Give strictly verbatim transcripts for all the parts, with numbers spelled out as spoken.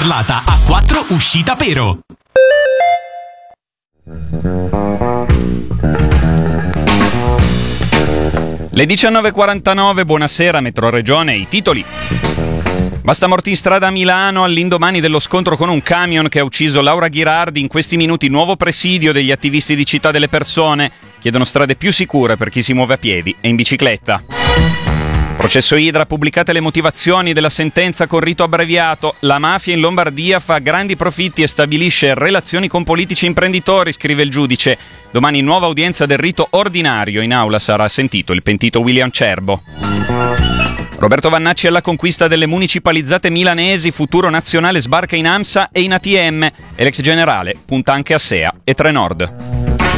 parlata a quattro uscita Pero. Le diciannove e quarantanove, buonasera Metroregione, i titoli. Basta morti in strada a Milano all'indomani dello scontro con un camion che ha ucciso Laura Ghirardi. In questi minuti nuovo presidio degli attivisti di Città delle Persone. Chiedono strade più sicure per chi si muove a piedi e in bicicletta. Processo Idra, pubblicate le motivazioni della sentenza con rito abbreviato. La mafia in Lombardia fa grandi profitti e stabilisce relazioni con politici e imprenditori, scrive il giudice. Domani nuova udienza del rito ordinario. In aula sarà sentito il pentito William Cerbo. Roberto Vannacci alla conquista delle municipalizzate milanesi. Futuro Nazionale sbarca in AMSA e in A T M. E l'ex generale punta anche a SEA e Trenord.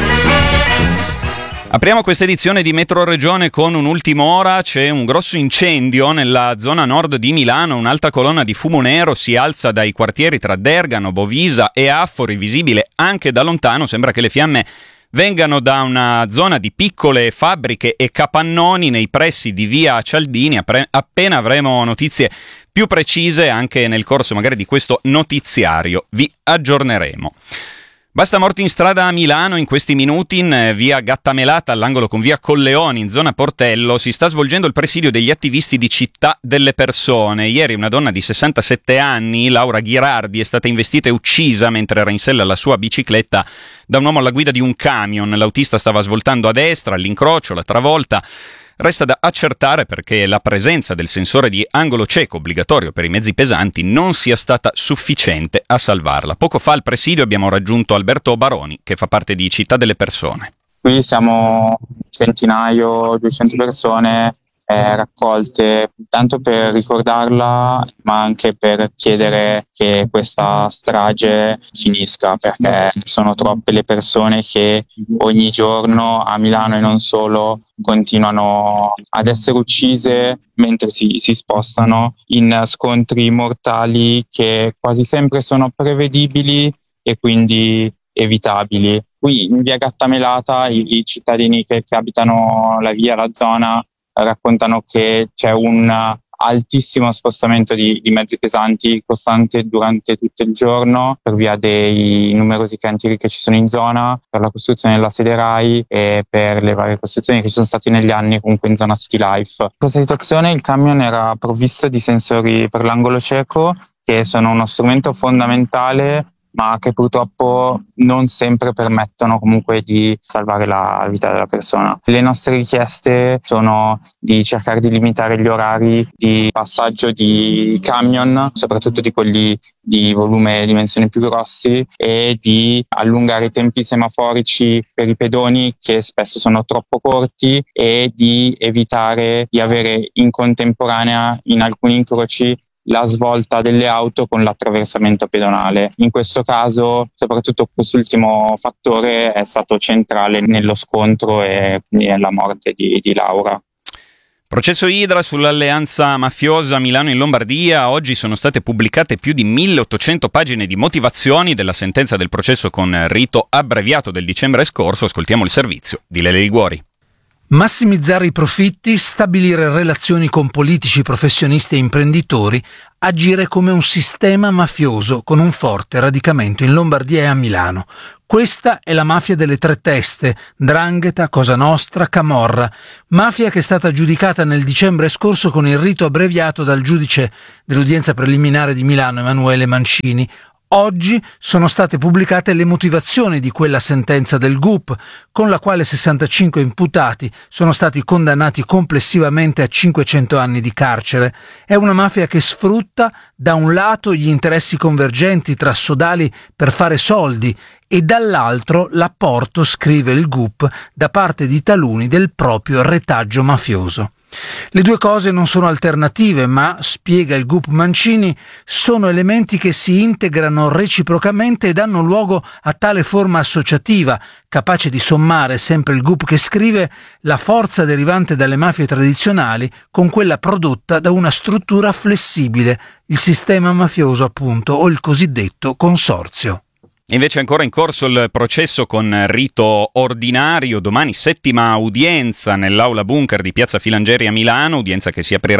Apriamo questa edizione di Metroregione con un'ultima ora. C'è un grosso incendio nella zona nord di Milano. Un'alta colonna di fumo nero si alza dai quartieri tra Dergano, Bovisa e Affori, visibile anche da lontano. Sembra che le fiamme vengano da una zona di piccole fabbriche e capannoni nei pressi di via Cialdini. Appena avremo notizie più precise, anche nel corso magari di questo notiziario, vi aggiorneremo. Basta morti in strada a Milano. In questi minuti in via Gattamelata, all'angolo con via Colleoni, in zona Portello, si sta svolgendo il presidio degli attivisti di Città delle Persone. Ieri una donna di sessantasette anni, Laura Ghirardi, è stata investita e uccisa mentre era in sella alla sua bicicletta da un uomo alla guida di un camion. L'autista stava svoltando a destra, all'incrocio, la travolta. Resta da accertare perché la presenza del sensore di angolo cieco obbligatorio per i mezzi pesanti non sia stata sufficiente a salvarla. Poco fa al presidio abbiamo raggiunto Alberto Baroni, che fa parte di Città delle Persone. Qui siamo centinaio, duecento persone eh, raccolte, tanto per ricordarla, ma anche per chiedere che questa strage finisca, perché sono troppe le persone che ogni giorno a Milano e non solo continuano ad essere uccise mentre si, si spostano in scontri mortali che quasi sempre sono prevedibili e quindi evitabili. Qui in via Gattamelata i, i cittadini che, che abitano la via, la zona, raccontano che c'è un altissimo spostamento di, di mezzi pesanti costante durante tutto il giorno per via dei numerosi cantieri che ci sono in zona, per la costruzione della sede RAI e per le varie costruzioni che ci sono state negli anni comunque in zona City Life. In questa situazione il camion era provvisto di sensori per l'angolo cieco, che sono uno strumento fondamentale ma che purtroppo non sempre permettono comunque di salvare la vita della persona. Le nostre richieste sono di cercare di limitare gli orari di passaggio di camion, soprattutto di quelli di volume e dimensioni più grossi, e di allungare i tempi semaforici per i pedoni che spesso sono troppo corti, e di evitare di avere in contemporanea in alcuni incroci la svolta delle auto con l'attraversamento pedonale. In questo caso, soprattutto quest'ultimo fattore è stato centrale nello scontro e nella morte di, di Laura. Processo Idra sull'alleanza mafiosa Milano in Lombardia. Oggi sono state pubblicate più di milleottocento pagine di motivazioni della sentenza del processo con rito abbreviato del dicembre scorso. Ascoltiamo il servizio di Lele Liguori. Massimizzare i profitti, stabilire relazioni con politici, professionisti e imprenditori, agire come un sistema mafioso con un forte radicamento in Lombardia e a Milano. Questa è la mafia delle tre teste, 'ndrangheta, Cosa Nostra, Camorra, mafia che è stata giudicata nel dicembre scorso con il rito abbreviato dal giudice dell'udienza preliminare di Milano Emanuele Mancini. Oggi sono state pubblicate le motivazioni di quella sentenza del G U P, con la quale sessantacinque imputati sono stati condannati complessivamente a cinquecento anni di carcere. È una mafia che sfrutta da un lato gli interessi convergenti tra sodali per fare soldi e dall'altro l'apporto, scrive il G U P, da parte di taluni del proprio retaggio mafioso. Le due cose non sono alternative, ma, spiega il G U P Mancini, sono elementi che si integrano reciprocamente e danno luogo a tale forma associativa, capace di sommare, sempre il G U P che scrive, la forza derivante dalle mafie tradizionali con quella prodotta da una struttura flessibile, il sistema mafioso appunto, o il cosiddetto consorzio. Invece è ancora in corso il processo con rito ordinario. Domani settima udienza nell'aula bunker di Piazza Filangieri a Milano, udienza che si aprirà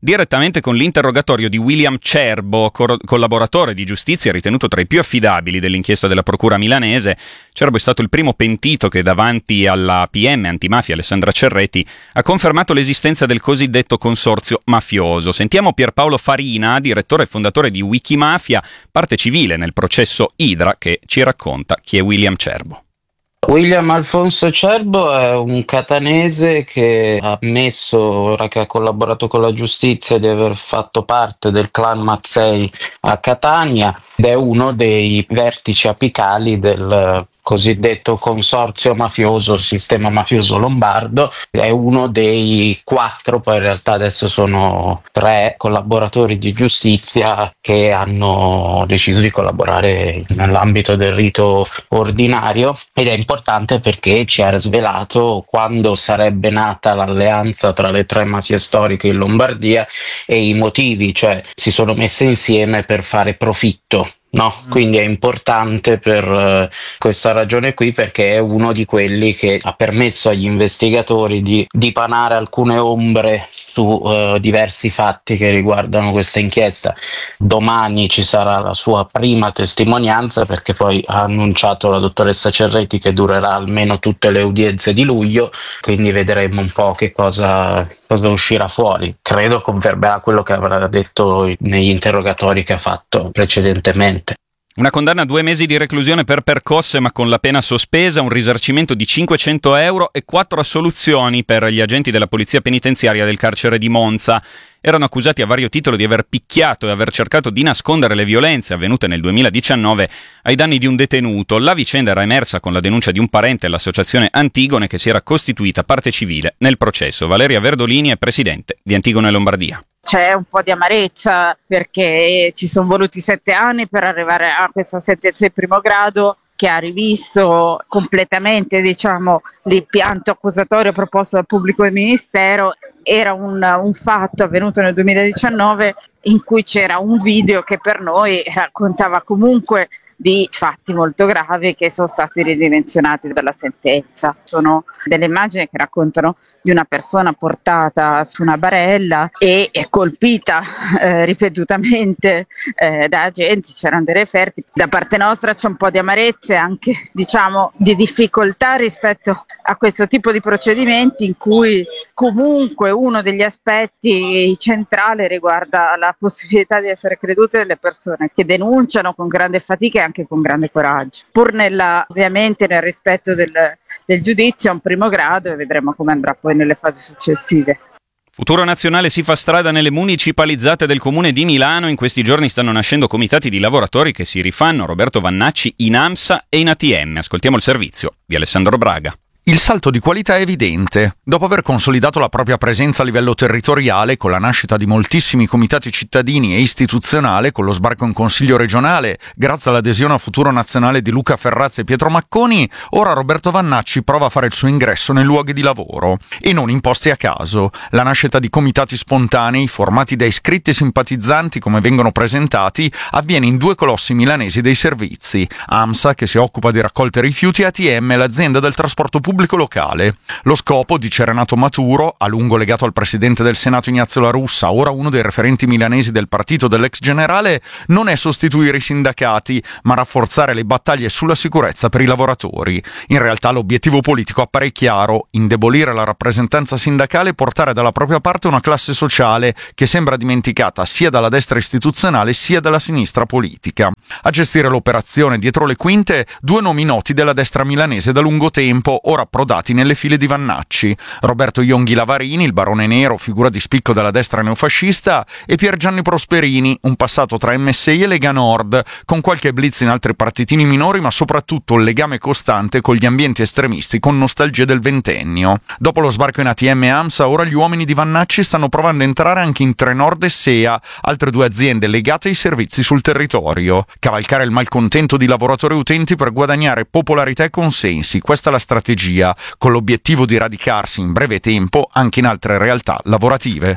direttamente con l'interrogatorio di William Cerbo, cor- collaboratore di giustizia ritenuto tra i più affidabili dell'inchiesta della procura milanese. Cerbo è stato il primo pentito che davanti alla P M antimafia Alessandra Cerretti ha confermato l'esistenza del cosiddetto consorzio mafioso. Sentiamo Pierpaolo Farina, direttore e fondatore di Wikimafia, parte civile nel processo Idra, che ci racconta chi è William Cerbo. William Alfonso Cerbo è un catanese che ha ammesso, ora che ha collaborato con la giustizia, di aver fatto parte del clan Mazzei a Catania ed è uno dei vertici apicali del cosiddetto consorzio mafioso, sistema mafioso lombardo. È uno dei quattro, poi in realtà adesso sono tre collaboratori di giustizia che hanno deciso di collaborare nell'ambito del rito ordinario, ed è importante perché ci ha svelato quando sarebbe nata l'alleanza tra le tre mafie storiche in Lombardia e i motivi, cioè si sono messe insieme per fare profitto. No, quindi è importante per uh, questa ragione qui, perché è uno di quelli che ha permesso agli investigatori di dipanare alcune ombre su uh, diversi fatti che riguardano questa inchiesta. Domani ci sarà la sua prima testimonianza, perché poi ha annunciato la dottoressa Cerretti che durerà almeno tutte le udienze di luglio, quindi vedremo un po' che cosa, cosa uscirà fuori. Credo confermerà quello che avrà detto negli interrogatori che ha fatto precedentemente. Una condanna a due mesi di reclusione per percosse ma con la pena sospesa, un risarcimento di cinquecento euro e quattro assoluzioni per gli agenti della polizia penitenziaria del carcere di Monza. Erano accusati a vario titolo di aver picchiato e aver cercato di nascondere le violenze avvenute nel duemiladiciannove ai danni di un detenuto. La vicenda era emersa con la denuncia di un parente all'associazione Antigone, che si era costituita parte civile nel processo. Valeria Verdolini è presidente di Antigone Lombardia. C'è un po' di amarezza perché ci sono voluti sette anni per arrivare a questa sentenza in primo grado, che ha rivisto completamente, diciamo, l'impianto accusatorio proposto dal pubblico ministero. Era un, un fatto avvenuto nel duemiladiciannove in cui c'era un video che per noi raccontava comunque di fatti molto gravi che sono stati ridimensionati dalla sentenza. Sono delle immagini che raccontano di una persona portata su una barella e colpita eh, ripetutamente eh, da agenti. C'erano dei referti. Da parte nostra c'è un po' di amarezza e anche, diciamo, di difficoltà rispetto a questo tipo di procedimenti in cui comunque uno degli aspetti centrali riguarda la possibilità di essere credute delle persone che denunciano con grande fatica e anche con grande coraggio, pur nella, ovviamente nel rispetto del, del giudizio a un primo grado, e vedremo come andrà poi nelle fasi successive. Futuro Nazionale si fa strada nelle municipalizzate del Comune di Milano. In questi giorni stanno nascendo comitati di lavoratori che si rifanno Roberto Vannacci in AMSA e in A T M. Ascoltiamo il servizio di Alessandro Braga. Il salto di qualità è evidente. Dopo aver consolidato la propria presenza a livello territoriale, con la nascita di moltissimi comitati cittadini e istituzionale, con lo sbarco in Consiglio regionale, grazie all'adesione a Futuro Nazionale di Luca Ferrazzi e Pietro Macconi, ora Roberto Vannacci prova a fare il suo ingresso nei luoghi di lavoro. E non imposti a caso. La nascita di comitati spontanei, formati da iscritti e simpatizzanti come vengono presentati, avviene in due colossi milanesi dei servizi. AMSA, che si occupa di raccolte rifiuti, e A T M, l'azienda del trasporto pubblico pubblico locale. Lo scopo, dice Renato Maturo, a lungo legato al presidente del Senato Ignazio La Russa, ora uno dei referenti milanesi del partito dell'ex generale, non è sostituire i sindacati, ma rafforzare le battaglie sulla sicurezza per i lavoratori. In realtà l'obiettivo politico appare chiaro: indebolire la rappresentanza sindacale e portare dalla propria parte una classe sociale che sembra dimenticata sia dalla destra istituzionale sia dalla sinistra politica. A gestire l'operazione dietro le quinte due nomi noti della destra milanese da lungo tempo, ora approdati nelle file di Vannacci: Roberto Ionghi Lavarini, il barone nero, figura di spicco della destra neofascista, e Piergianni Prosperini, un passato tra M S I e Lega Nord, con qualche blitz in altri partitini minori, ma soprattutto il legame costante con gli ambienti estremisti con nostalgia del ventennio. Dopo lo sbarco in A T M e AMSA, ora gli uomini di Vannacci stanno provando a entrare anche in Trenord e S E A, altre due aziende legate ai servizi sul territorio. Cavalcare il malcontento di lavoratori e utenti per guadagnare popolarità e consensi, questa è la strategia, con l'obiettivo di radicarsi in breve tempo anche in altre realtà lavorative.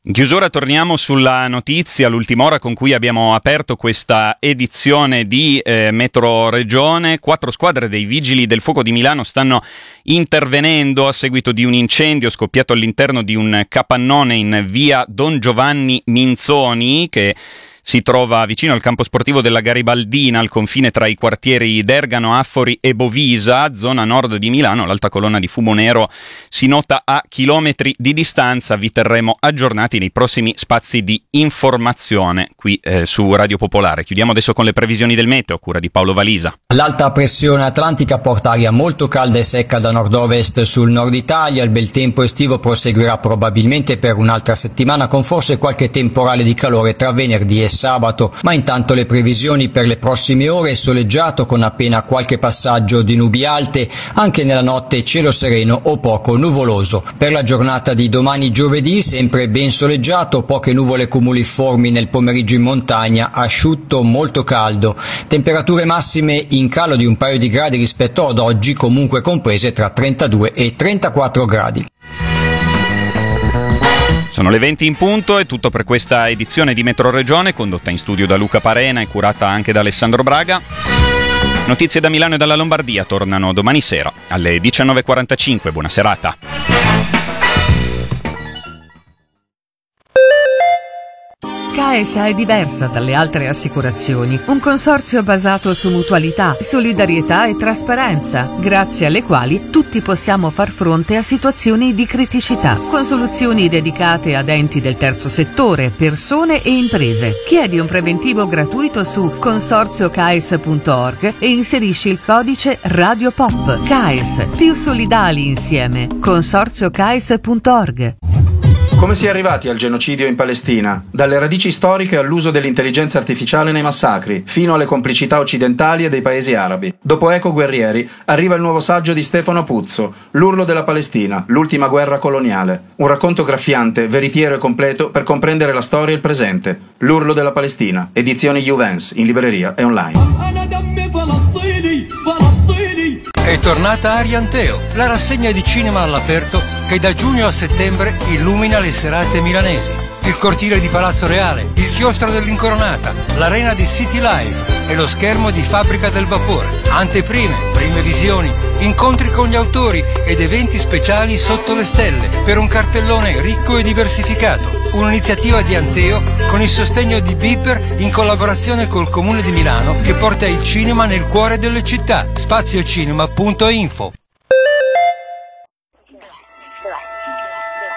In chiusura torniamo sulla notizia, l'ultima ora con cui abbiamo aperto questa edizione di eh, Metro Regione. Quattro squadre dei Vigili del Fuoco di Milano stanno intervenendo a seguito di un incendio scoppiato all'interno di un capannone in via Don Giovanni Minzoni, che si trova vicino al campo sportivo della Garibaldina, al confine tra i quartieri Dergano, Affori e Bovisa, zona nord di Milano. L'alta colonna di fumo nero si nota a chilometri di distanza. Vi terremo aggiornati nei prossimi spazi di informazione qui eh, su Radio Popolare. Chiudiamo adesso con le previsioni del meteo, a cura di Paolo Valisa. L'alta pressione atlantica porta aria molto calda e secca da nord-ovest sul nord Italia. Il bel tempo estivo proseguirà probabilmente per un'altra settimana, con forse qualche temporale di calore tra venerdì e sabato, ma intanto le previsioni per le prossime ore: soleggiato con appena qualche passaggio di nubi alte, anche nella notte cielo sereno o poco nuvoloso. Per la giornata di domani giovedì sempre ben soleggiato, poche nuvole cumuliformi nel pomeriggio in montagna, asciutto, molto caldo, temperature massime in calo di un paio di gradi rispetto ad oggi, comunque comprese tra trentadue e trentaquattro gradi. Sono le venti in punto, è tutto per questa edizione di Metro Regione, condotta in studio da Luca Parena e curata anche da Alessandro Braga. Notizie da Milano e dalla Lombardia tornano domani sera alle diciannove e quarantacinque. Buona serata. K S A è diversa dalle altre assicurazioni, un consorzio basato su mutualità, solidarietà e trasparenza, grazie alle quali tutti possiamo far fronte a situazioni di criticità, con soluzioni dedicate ad enti del terzo settore, persone e imprese. Chiedi un preventivo gratuito su consorzio K S punto org e inserisci il codice Radio Pop. K S, più solidali insieme. consorzio K S punto org. Come si è arrivati al genocidio in Palestina? Dalle radici storiche all'uso dell'intelligenza artificiale nei massacri, fino alle complicità occidentali e dei paesi arabi. Dopo Eco Guerrieri arriva il nuovo saggio di Stefano Puzzo, L'urlo della Palestina, l'ultima guerra coloniale. Un racconto graffiante, veritiero e completo per comprendere la storia e il presente. L'urlo della Palestina, edizioni Juvens, in libreria e online. È tornata Arianteo, la rassegna di cinema all'aperto che da giugno a settembre illumina le serate milanesi. Il cortile di Palazzo Reale, il chiostro dell'Incoronata, l'arena di City Life e lo schermo di Fabbrica del Vapore. Anteprime, prime visioni, incontri con gli autori ed eventi speciali sotto le stelle per un cartellone ricco e diversificato. Un'iniziativa di Anteo con il sostegno di Beeper in collaborazione col Comune di Milano, che porta il cinema nel cuore delle città. spaziocinema punto info.